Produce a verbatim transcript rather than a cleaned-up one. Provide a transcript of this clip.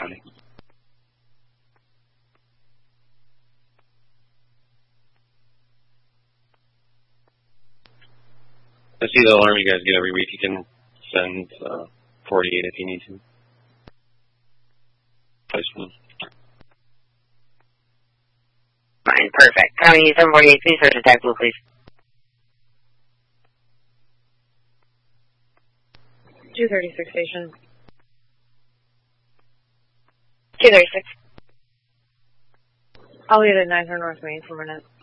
County. I see the alarm you guys get every week. You can send uh, forty-eight if you need to. Placement. Fine, perfect. County seven forty-eight, please search attack blue, please. two thirty-six station. two thirty-six. I'll get at nine hundred North Main for a minute.